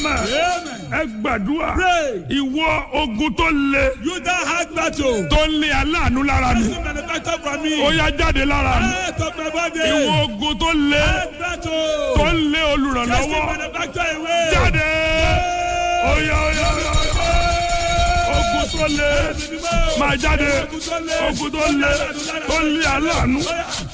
Amen. Ẹ gbàdúrà. Ìwọ ogun tó le. You that hard battle. Tó lé aláàánú lára mi. Person manufactured from me. Ó yá jáde lára mi. Out of my body. Ìwọ ogun tó le. Hard battle. Tó lé olùrànlọ́wọ́. Person manufactured away. Jáde. Ó yá. Ogun tó le. Máa jáde. Ogun tó le. Tó lé aláàánú.